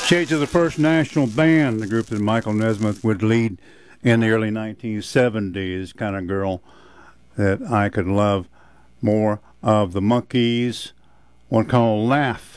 Shades of the First National Band, the group that Michael Nesmith would lead in the early 1970s, kind of girl that I could love. More of the Monkees, one called Laugh.